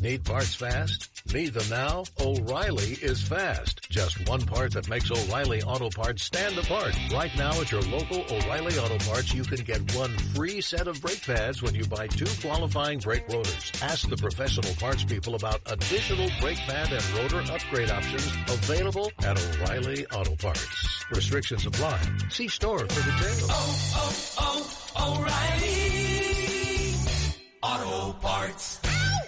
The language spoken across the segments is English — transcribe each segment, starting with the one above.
Need parts fast? Need them now? O'Reilly is fast. Just one part that makes O'Reilly Auto Parts stand apart. Right now at your local O'Reilly Auto Parts, you can get one free set of brake pads when you buy 2 qualifying brake rotors. Ask the professional parts people about additional brake pad and rotor upgrade options available at O'Reilly Auto Parts. Restrictions apply. See store for details. O'Reilly Auto Parts.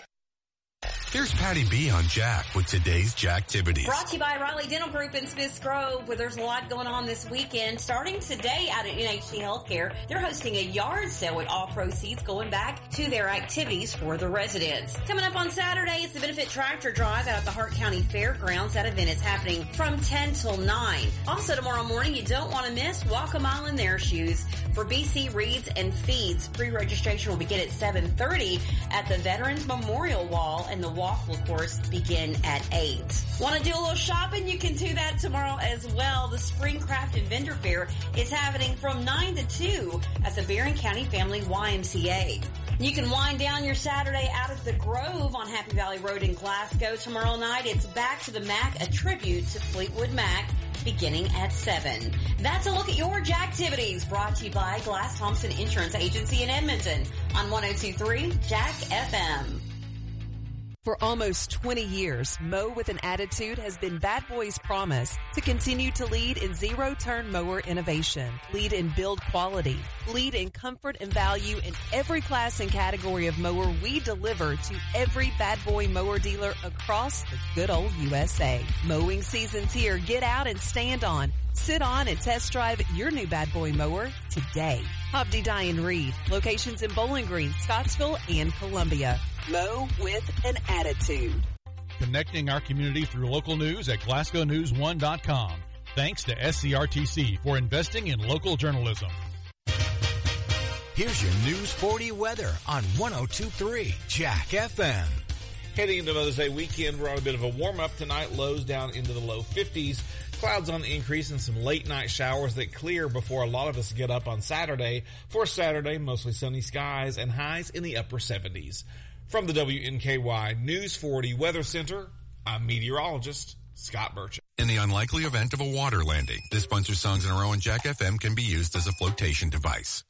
Here's Patty B on Jack with today's Jacktivities. Brought to you by Riley Dental Group in Smiths Grove, where there's a lot going on this weekend. Starting today out at NHC Healthcare, they're hosting a yard sale with all proceeds going back to their activities for the residents. Coming up on Saturday, it's the Benefit Tractor Drive out at the Hart County Fairgrounds. That event is happening from 10 till 9. Also tomorrow morning, you don't want to miss Walk a Mile in Their Shoes for BC Reads and Feeds. Pre-registration will begin at 7:30 at the Veterans Memorial Wall, and the walk will, of course, begin at 8. Want to do a little shopping? You can do that tomorrow as well. The Spring Craft and Vendor Fair is happening from 9 to 2 at the Barron County Family YMCA. You can wind down your Saturday out at the Grove on Happy Valley Road in Glasgow. Tomorrow night, it's Back to the Mac, a tribute to Fleetwood Mac, beginning at 7. That's a look at your Jacktivities, brought to you by Glass Thompson Insurance Agency in Edmonton on 102.3 Jack FM. For almost 20 years, Mow with an Attitude has been Bad Boy's promise to continue to lead in zero-turn mower innovation, lead in build quality, lead in comfort and value in every class and category of mower we deliver to every Bad Boy mower dealer across the good old USA. Mowing season's here. Get out and stand on. Sit on and test drive your new Bad Boy mower today. Hobdy Dye & Reed. Locations in Bowling Green, Scottsville, and Columbia. Mow with an Attitude. Connecting our community through local news at GlasgowNews1.com. Thanks to SCRTC for investing in local journalism. Here's your News 40 weather on 102.3 Jack FM. Heading into Mother's Day weekend, we're on a bit of a warm-up tonight. Lows down into the low 50s. Clouds on the increase and some late-night showers that clear before a lot of us get up on Saturday. For Saturday, mostly sunny skies and highs in the upper 70s. From the WNKY News 40 Weather Center, I'm meteorologist Scott Burchett. In the unlikely event of a water landing, this bunch of songs in a row on Jack FM can be used as a flotation device.